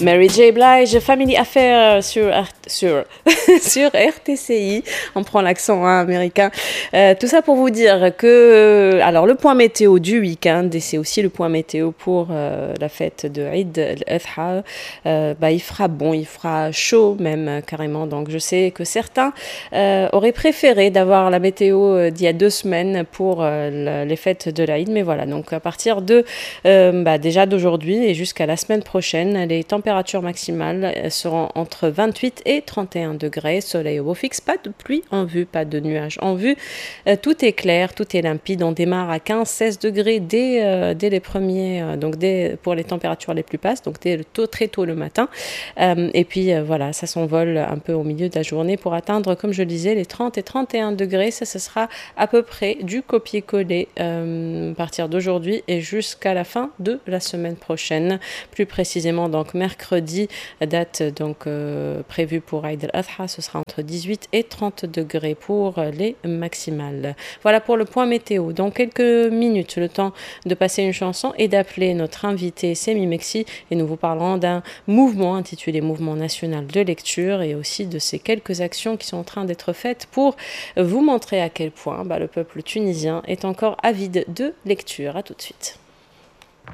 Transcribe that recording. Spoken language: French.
Mary J. Blige, Family Affair sur RTCI. On prend l'accent américain. Tout ça pour vous dire que alors le point météo du week-end et c'est aussi le point météo pour la fête de Eid al-Adha. Il fera bon, il fera chaud même carrément. Donc je sais que certains auraient préféré d'avoir la météo d'il y a 2 semaines pour les fêtes de l'Aïd. Mais voilà, donc à partir de déjà d'aujourd'hui et jusqu'à la semaine prochaine, les températures maximales seront entre 28 et 31 degrés, soleil au beau fixe, pas de pluie en vue, pas de nuages en vue, tout est clair, tout est limpide, on démarre à 15-16 degrés dès les premiers, pour les températures les plus basses, donc très tôt le matin, et puis voilà, ça s'envole un peu au milieu de la journée pour atteindre, comme je le disais, les 30 et 31 degrés, ça ce sera à peu près du copier-coller à partir d'aujourd'hui et jusqu'à la fin de la semaine prochaine, plus précisément donc mercredi, date donc prévue pour Eid al-Adha, ce sera entre 18 et 30 degrés pour les maximales. Voilà pour le point météo. Dans quelques minutes, le temps de passer une chanson et d'appeler notre invité Semi Mexi et nous vous parlerons d'un mouvement intitulé Mouvement national de lecture et aussi de ces quelques actions qui sont en train d'être faites pour vous montrer à quel point le peuple tunisien est encore avide de lecture. À tout de suite.